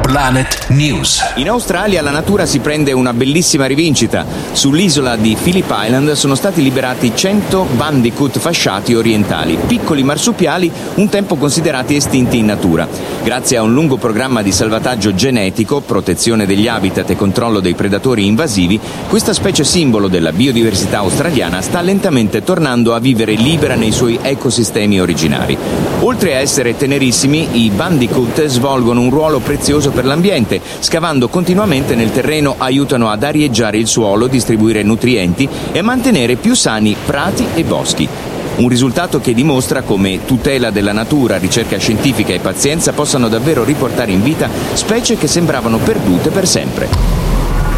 Planet News. In Australia la natura si prende una bellissima rivincita. Sull'isola di Phillip Island sono stati liberati 100 bandicoot fasciati orientali, piccoli marsupiali un tempo considerati estinti in natura. Grazie a un lungo programma di salvataggio genetico, protezione degli habitat e controllo dei predatori invasivi, questa specie simbolo della biodiversità australiana sta lentamente tornando a vivere libera nei suoi ecosistemi originari. Oltre a essere tenerissimi, i bandicoot svolgono un ruolo prezioso per l'ambiente. Scavando continuamente nel terreno aiutano ad arieggiare il suolo, distribuire nutrienti e a mantenere più sani prati e boschi. Un risultato che dimostra come tutela della natura, ricerca scientifica e pazienza possano davvero riportare in vita specie che sembravano perdute per sempre.